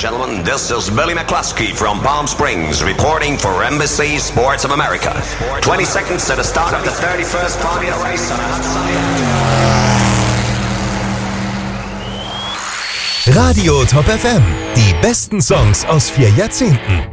gentlemen, this is Billy McCluskey from Palm Springs reporting for Embassy Sports of America. 20 seconds to the start of the 31st Formula race on a hot sunny Radio Top FM. Die besten Songs aus 4 Jahrzehnten.